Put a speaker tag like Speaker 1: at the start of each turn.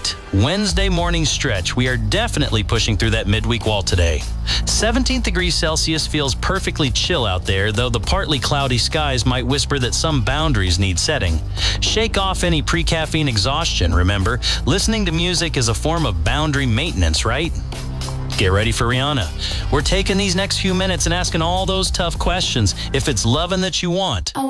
Speaker 1: Correct. Wednesday morning stretch. We are definitely pushing through that midweek wall today. 17 degrees Celsius feels perfectly chill out there, though the partly cloudy skies might whisper that some boundaries need setting. Shake off any pre-caffeine exhaustion, remember. Listening to music is a form of boundary maintenance, right? Get ready for Rihanna. We're taking these next few minutes and asking all those tough questions if it's loving that you want.